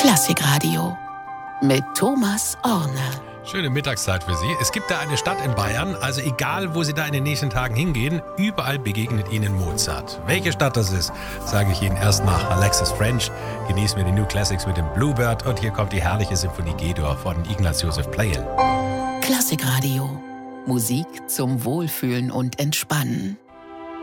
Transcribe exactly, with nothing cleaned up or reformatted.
Klassikradio mit Thomas Orne. Schöne Mittagszeit für Sie. Es gibt da eine Stadt in Bayern, also egal, wo Sie da in den nächsten Tagen hingehen, überall begegnet Ihnen Mozart. Welche Stadt das ist, sage ich Ihnen erst nach Alexis French. Genießen wir die New Classics mit dem Bluebird und hier kommt die herrliche Symphonie G-Dur von Ignaz Josef Pleyel. Klassikradio. Musik zum Wohlfühlen und Entspannen.